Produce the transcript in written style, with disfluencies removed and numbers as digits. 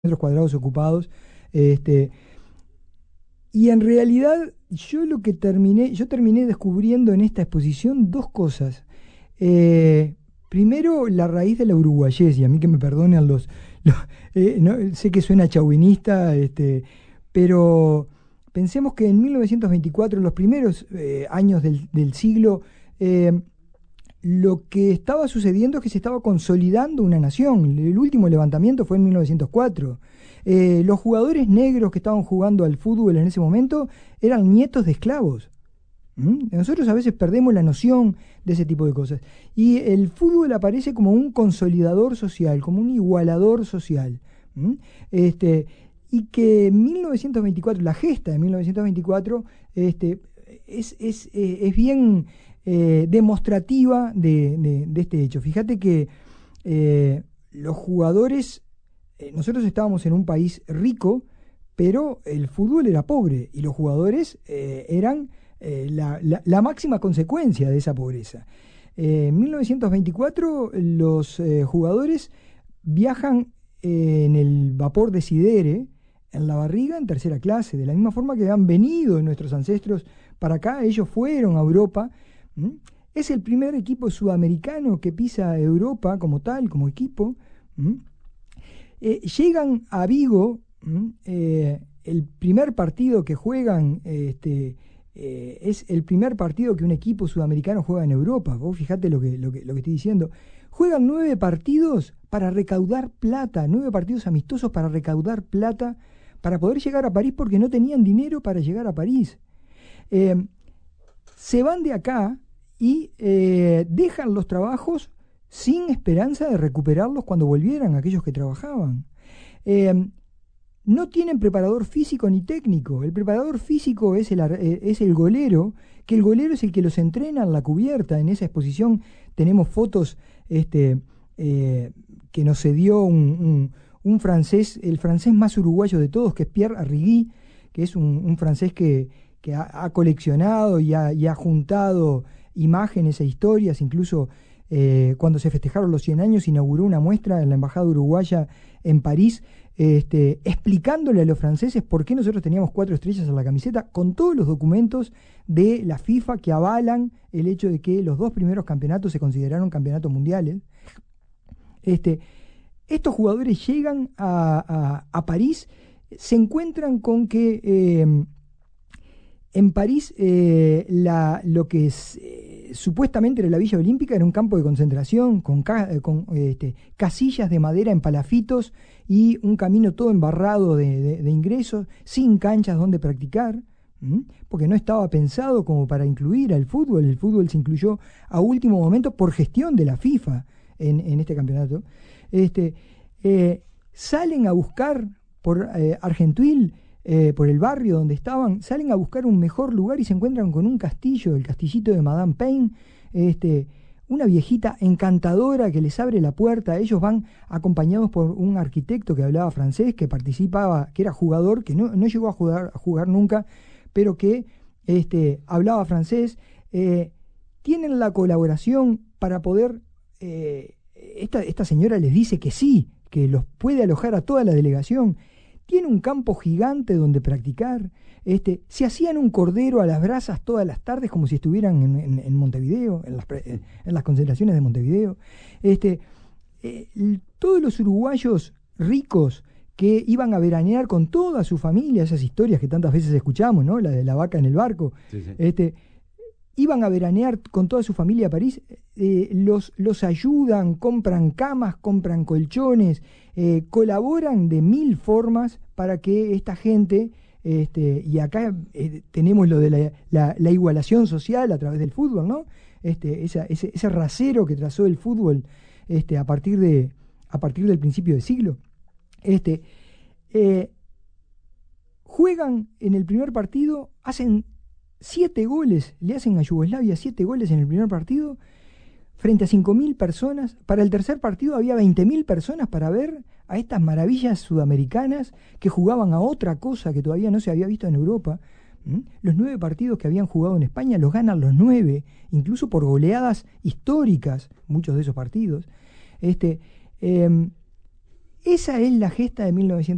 metros cuadrados ocupados. Este, y en realidad yo terminé descubriendo en esta exposición dos cosas. Primero, la raíz de la uruguayés, y a mí que me perdonen no, sé que suena chauvinista, pero pensemos que en 1924, en los primeros años del siglo, lo que estaba sucediendo es que se estaba consolidando una nación. El último levantamiento fue en 1904. Los jugadores negros que estaban jugando al fútbol en ese momento eran nietos de esclavos. Nosotros a veces perdemos la noción de ese tipo de cosas. Y el fútbol aparece como un consolidador social, como un igualador social. Y que en 1924, la gesta de 1924, es bien demostrativa de este hecho. Fíjate que los jugadores, nosotros estábamos en un país rico, pero el fútbol era pobre y los jugadores eran la máxima consecuencia de esa pobreza. En 1924 los jugadores viajan en el vapor de Sidere, en la barriga, en tercera clase, de la misma forma que han venido nuestros ancestros para acá. Ellos fueron a Europa. Es el primer equipo sudamericano que pisa Europa como tal, como equipo. Llegan a Vigo. El primer partido que juegan es el primer partido que un equipo sudamericano juega en Europa. Vos fijate lo que estoy diciendo. Juegan 9 partidos para recaudar plata, 9 partidos amistosos para recaudar plata, para poder llegar a París, porque no tenían dinero para llegar a París. Se van de acá y dejan los trabajos sin esperanza de recuperarlos cuando volvieran aquellos que trabajaban. No tienen preparador físico ni técnico. El preparador físico es el golero, que el golero es el que los entrena en la cubierta. En esa exposición tenemos fotos que nos cedió un francés, el francés más uruguayo de todos, que es Pierre Arrigui, que es un francés que ha coleccionado y ha juntado imágenes e historias. Incluso cuando se festejaron los 100 años inauguró una muestra en la Embajada Uruguaya en París, explicándole a los franceses por qué nosotros teníamos 4 estrellas en la camiseta, con todos los documentos de la FIFA que avalan el hecho de que los 2 primeros campeonatos se consideraron campeonatos mundiales. Estos jugadores llegan a París, se encuentran con que en París lo que supuestamente era la Villa Olímpica era un campo de concentración con casillas de madera en palafitos y un camino todo embarrado de ingresos, sin canchas donde practicar, porque no estaba pensado como para incluir al fútbol. El fútbol se incluyó a último momento por gestión de la FIFA en este campeonato. Salen a buscar por Argentuil, por el barrio donde estaban, salen a buscar un mejor lugar y se encuentran con un castillo, el castillito de Madame Pain, una viejita encantadora que les abre la puerta. Ellos van acompañados por un arquitecto que hablaba francés, que participaba, que era jugador, que no llegó a jugar nunca, pero que hablaba francés. Tienen la colaboración para poder, esta señora les dice que sí, que los puede alojar a toda la delegación. Tiene un campo gigante donde practicar. Se hacían un cordero a las brasas todas las tardes como si estuvieran en Montevideo, en las concentraciones de Montevideo. Todos los uruguayos ricos que iban a veranear con toda su familia, esas historias que tantas veces escuchamos, ¿no? La de la vaca en el barco. Sí, sí. Iban a veranear con toda su familia a París, los ayudan, compran camas, compran colchones, colaboran de 1000 formas para que esta gente, y acá tenemos lo de la igualación social a través del fútbol, ¿no? Ese rasero que trazó el fútbol a partir del principio del siglo. Juegan en el primer partido, hacen 7 goles, le hacen a Yugoslavia 7 goles en el primer partido, frente a 5.000 personas. Para el tercer partido había 20.000 personas para ver a estas maravillas sudamericanas que jugaban a otra cosa que todavía no se había visto en Europa. Los 9 partidos que habían jugado en España los ganan los 9, incluso por goleadas históricas, muchos de esos partidos. Esa es la gesta de 1900.